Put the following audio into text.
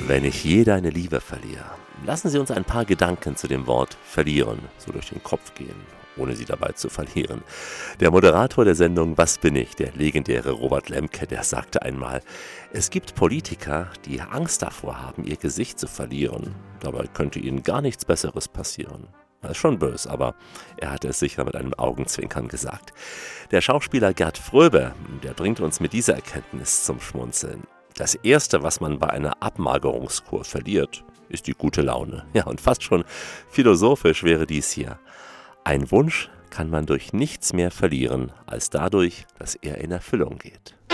Wenn ich je deine Liebe verliere. Lassen Sie uns ein paar Gedanken zu dem Wort verlieren, so durch den Kopf gehen, ohne sie dabei zu verlieren. Der Moderator der Sendung Was bin ich, der legendäre Robert Lemke, der sagte einmal, es gibt Politiker, die Angst davor haben, ihr Gesicht zu verlieren. Dabei könnte ihnen gar nichts Besseres passieren. Das ist schon böse, aber er hatte es sicher mit einem Augenzwinkern gesagt. Der Schauspieler Gerd Fröbe, der bringt uns mit dieser Erkenntnis zum Schmunzeln. Das Erste, was man bei einer Abmagerungskur verliert, ist die gute Laune. Ja, und fast schon philosophisch wäre dies hier. Ein Wunsch kann man durch nichts mehr verlieren, als dadurch, dass er in Erfüllung geht.